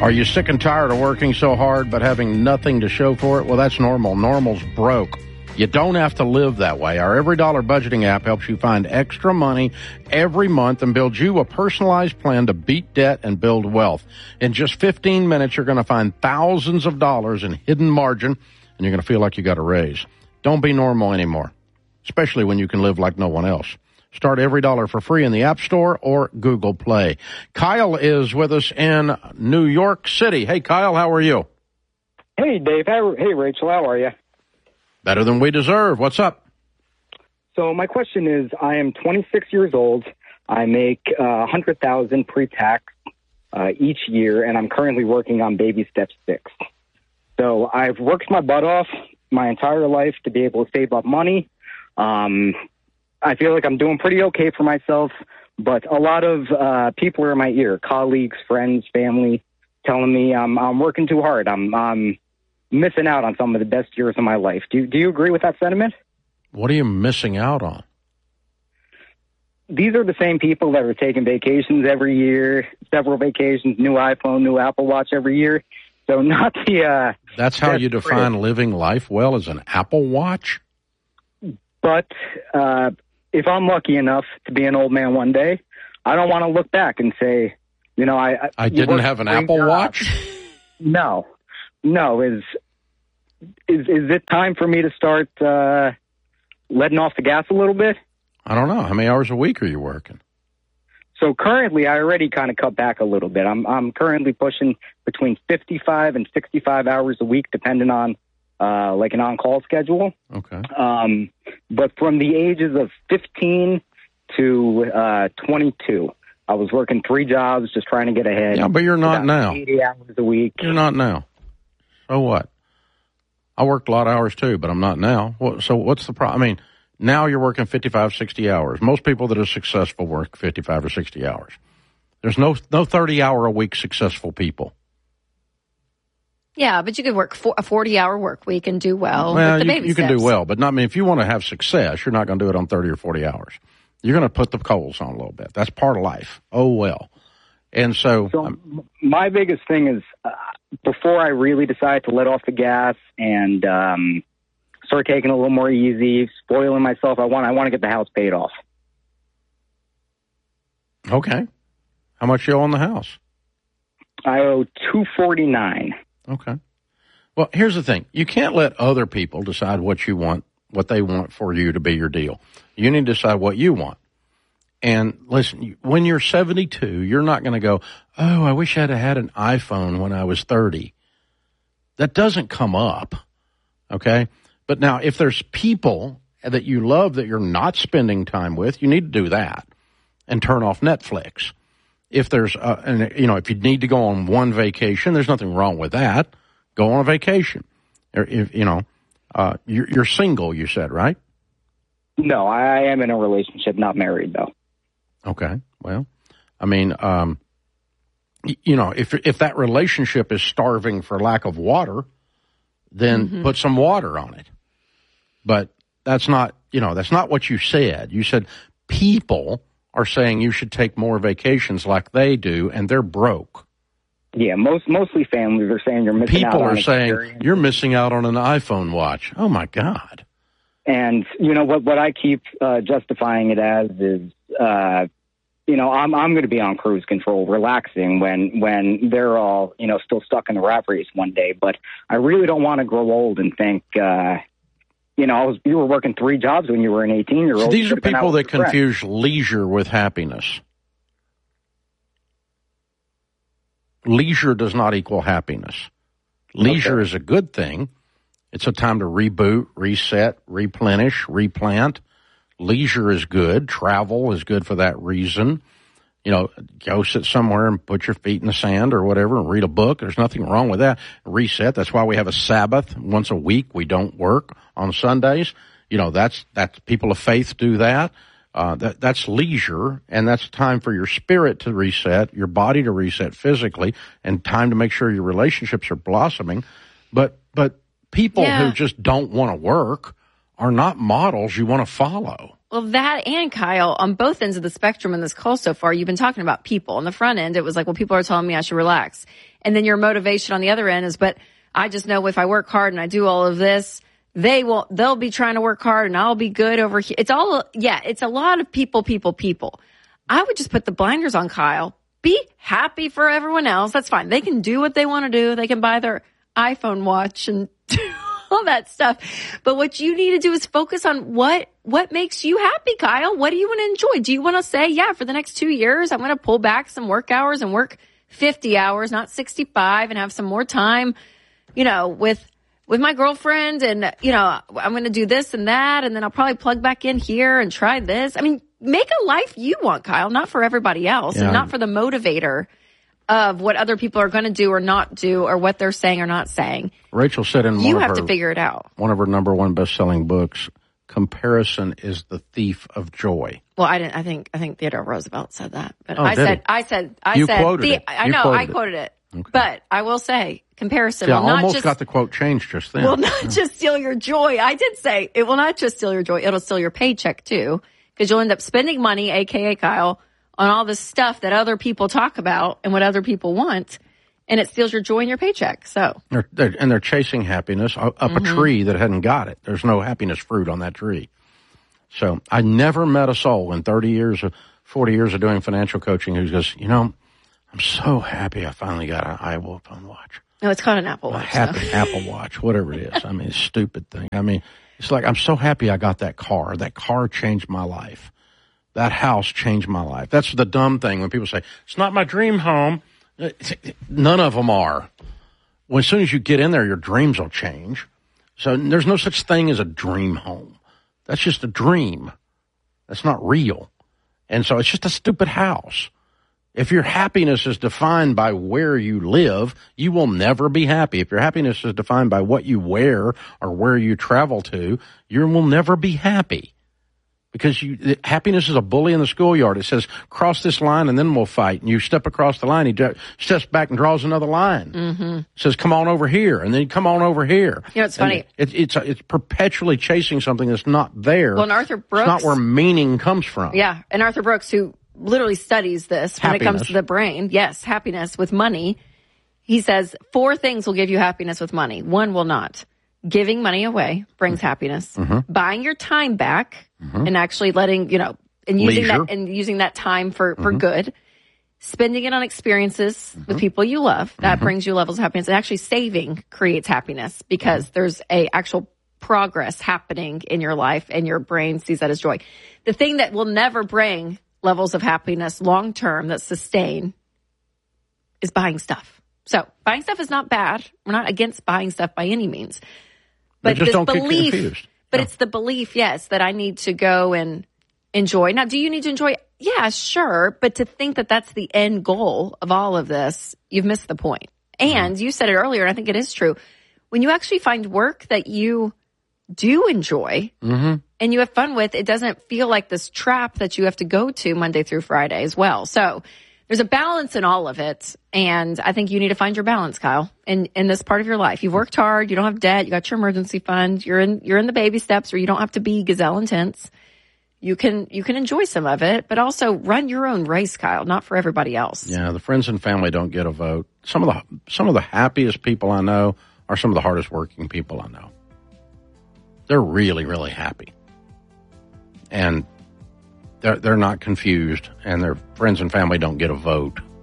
Are you sick and tired of working so hard but having nothing to show for it? Well, that's normal. Normal's broke. You don't have to live that way. Our Every Dollar budgeting app helps you find extra money every month and build you a personalized plan to beat debt and build wealth. In just 15 minutes, you're going to find thousands of dollars in hidden margin, and you're going to feel like you got a raise. Don't be normal anymore, especially when you can live like no one else. Start Every Dollar for free in the App Store or Google Play. Kyle is with us in New York City. Hey, Kyle, how are you? Hey, Dave. Hey, Rachel. How are you? Better than we deserve. What's up? So my question is, I am 26 years old. I make $100,000 pre-tax each year, and I'm currently working on baby step 6. So I've worked my butt off my entire life to be able to save up money. I feel like I'm doing pretty okay for myself, but a lot of people are in my ear, colleagues, friends, family, telling me I'm working too hard. I'm missing out on some of the best years of my life. Do you agree with that sentiment? What are you missing out on? These are the same people that are taking vacations every year, several vacations, new iPhone, new Apple Watch every year. So not the... That's how you define living life well, as an Apple Watch? But if I'm lucky enough to be an old man one day, I don't want to look back and say, you know, I didn't have an Apple Watch? No. Is it time for me to start letting off the gas a little bit? I don't know. How many hours a week are you working? So currently, I already kind of cut back a little bit. I'm currently pushing between 55 and 65 hours a week, depending on like an on-call schedule. Okay. But from the ages of 15 to 22, I was working 3 jobs, just trying to get ahead. Yeah, but you're not now. 80 hours a week. You're not now. So what? I worked a lot of hours too, but I'm not now. So what's the problem? I mean, now you're working 55, 60 hours. Most people that are successful work 55 or 60 hours. There's no 30-hour-a-week successful people. Yeah, but you could work a 40-hour work week and do well. Well, with the baby you can steps. do well, but not, I mean, if you want to have success, you're not going to do it on 30 or 40 hours. You're going to put the coals on a little bit. That's part of life. Oh, well. And so my biggest thing is before I really decide to let off the gas and start taking it a little more easy, spoiling myself, I want to get the house paid off. Okay. How much you owe on the house? I owe $249. Okay. Well, here's the thing. You can't let other people decide what you want, what they want for you to be your deal. You need to decide what you want. And listen, when you're 72, you're not going to go, oh, I wish I'd have had an iPhone when I was 30. That doesn't come up, okay? But now, if there's people that you love that you're not spending time with, you need to do that and turn off Netflix. If there's, if you need to go on one vacation, there's nothing wrong with that. Go on a vacation. You're single, you said, right? No, I am in a relationship, not married, though. Okay. Well, I mean, if that relationship is starving for lack of water, then put some water on it. But that's not what you said. You said people are saying you should take more vacations like they do, and they're broke. Yeah, mostly families are saying you're missing out on People are saying you're missing out on an iPhone watch. Oh, my God. And, what I keep justifying it as is, I'm going to be on cruise control, relaxing when they're all, still stuck in the rat race one day. But I really don't want to grow old and think, you were working 3 jobs when you were an 18-year-old. So these are people that confuse leisure with happiness. Leisure does not equal happiness. Leisure is a good thing. It's a time to reboot, reset, replenish, replant. Leisure is good. Travel is good for that reason. Go sit somewhere and put your feet in the sand or whatever and read a book. There's nothing wrong with that. Reset. That's why we have a Sabbath once a week. We don't work on Sundays. That's people of faith do that. That's leisure, and that's time for your spirit to reset, your body to reset physically, and time to make sure your relationships are blossoming. But people who just don't want to work are not models you want to follow. Well, that and Kyle, on both ends of the spectrum in this call so far, you've been talking about people. On the front end, it was like, well, people are telling me I should relax. And then your motivation on the other end is, but I just know if I work hard and I do all of this, they'll be trying to work hard and I'll be good over here. It's a lot of people. I would just put the blinders on, Kyle. Be happy for everyone else. That's fine. They can do what they want to do. They can buy their iPhone watch and do all that stuff. But what you need to do is focus on what makes you happy, Kyle. What do you want to enjoy? Do you want to say, yeah, for the next 2 years, I'm going to pull back some work hours and work 50 hours, not 65, and have some more time, with my girlfriend, and, I'm going to do this and that, and then I'll probably plug back in here and try this. I mean, make a life you want, Kyle, not for everybody else, and not for the motivator of what other people are going to do or not do, or what they're saying or not saying. Rachel said in you have to figure it out. One of her number one best-selling books, comparison is the thief of joy. Well, I think Theodore Roosevelt said that, but I quoted it. Okay. But I will say, comparison will not just... I almost got the quote changed just then. Will not just steal your joy. I did say, it will not just steal your joy, it'll steal your paycheck too, because you'll end up spending money, a.k.a. Kyle, on all this stuff that other people talk about and what other people want, and it steals your joy and your paycheck. So they're chasing happiness up a tree that hadn't got it. There's no happiness fruit on that tree. So I never met a soul in 40 years of doing financial coaching who goes, I'm so happy I finally got an iPhone watch. No, it's called an Apple Watch. Apple Watch, whatever it is. I mean, it's a stupid thing. I mean, it's like, I'm so happy I got that car. That car changed my life. That house changed my life. That's the dumb thing when people say, it's not my dream home. None of them are. Well, as soon as you get in there, your dreams will change. So there's no such thing as a dream home. That's just a dream. That's not real. And so it's just a stupid house. If your happiness is defined by where you live, you will never be happy. If your happiness is defined by what you wear or where you travel to, you will never be happy. Because happiness is a bully in the schoolyard. It says, cross this line and then we'll fight. And you step across the line, he steps back and draws another line. Mm-hmm. It says, come on over here. And then you come on over here. It's funny. It's perpetually chasing something that's not there. Well, and Arthur Brooks. It's not where meaning comes from. Yeah. And Arthur Brooks, who literally studies this when it comes to the brain. Yes, happiness with money. He says 4 things will give you happiness with money. 1 will not. Giving money away brings happiness. Mm-hmm. Buying your time back and actually letting, and using that time for good. Spending it on experiences with people you love. That brings you levels of happiness. And actually saving creates happiness because there's a actual progress happening in your life and your brain sees that as joy. The thing that will never bring levels of happiness long term that sustain is buying stuff. So buying stuff is not bad. We're not against buying stuff by any means. But just this don't belief, get confused. But it's the belief, yes, that I need to go and enjoy. Now, do you need to enjoy? Yeah, sure. But to think that that's the end goal of all of this, you've missed the point. And you said it earlier, and I think it is true. When you actually find work that you do enjoy and you have fun with, it doesn't feel like this trap that you have to go to Monday through Friday as well. So there's a balance in all of it. And I think you need to find your balance, Kyle, in this part of your life. You've worked hard. You don't have debt. You got your emergency fund. You're in the baby steps where you don't have to be gazelle intense. You can enjoy some of it, but also run your own race, Kyle, not for everybody else. Yeah, the friends and family don't get a vote. Some of the happiest people I know are some of the hardest working people I know. They're really, really happy. And they're not confused, and their friends and family don't get a vote.